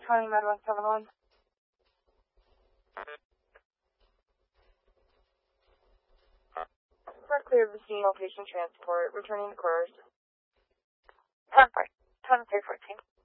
20 Med 171. We're clear of the scene location transport. Returning to course. 10-3, 2314.